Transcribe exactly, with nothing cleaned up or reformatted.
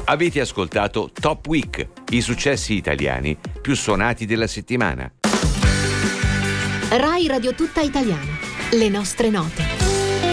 Avete ascoltato Top Week, i successi italiani più suonati della settimana. Rai Radio Tutta Italiana, le nostre note.